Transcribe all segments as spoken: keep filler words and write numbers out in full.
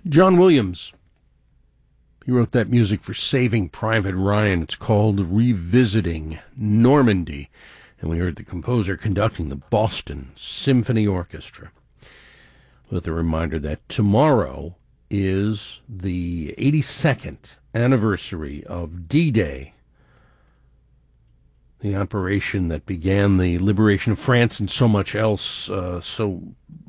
John Williams. He wrote that music for Saving Private Ryan. It's called Revisiting Normandy. And we heard the composer conducting the Boston Symphony Orchestra. With a reminder that tomorrow is the eighty-second anniversary of D-Day, the operation that began the liberation of France and so much else, uh, so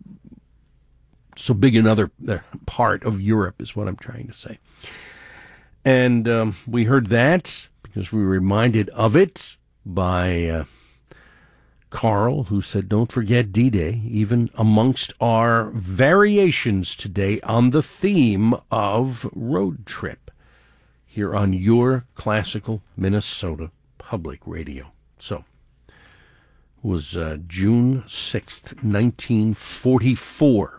so big another part of Europe is what I'm trying to say. And um, we heard that because we were reminded of it by uh, Carl, who said, don't forget D-Day, even amongst our variations today on the theme of road trip here on your classical Minnesota Public Radio. So, it was uh, June sixth, nineteen forty-four.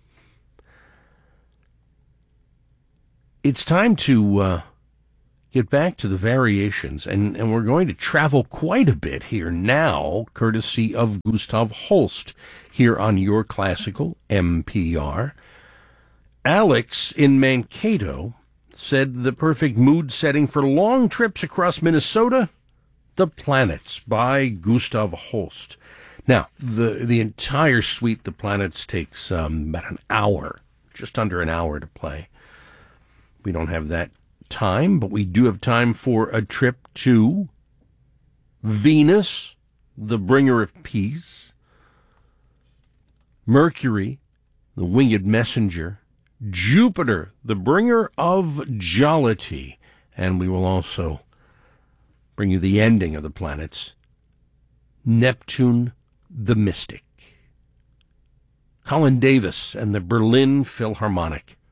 It's time to uh, get back to the variations, and, and we're going to travel quite a bit here now, courtesy of Gustav Holst, here on Your Classical M P R. Alex in Mankato said the perfect mood setting for long trips across Minnesota, The Planets by Gustav Holst. Now, the, the entire suite, The Planets, takes um, about an hour, just under an hour to play. We don't have that time, but we do have time for a trip to Venus, the bringer of peace, Mercury, the winged messenger, Jupiter, the bringer of jollity, and we will also bring you the ending of the planets, Neptune, the mystic. Colin Davis and the Berlin Philharmonic.